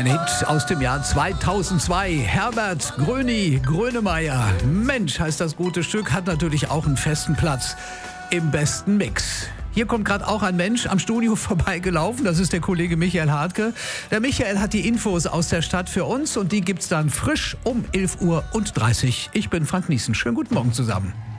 Ein Hit aus dem Jahr 2002. Herbert Grönemeyer. Mensch, heißt das gute Stück, hat natürlich auch einen festen Platz im besten Mix. Hier kommt gerade auch ein Mensch am Studio vorbeigelaufen. Das ist der Kollege Michael Hartke. Der Michael hat die Infos aus der Stadt für uns und die gibt's dann frisch um 11:30 Uhr. Ich bin Frank Niesen. Schönen guten Morgen zusammen.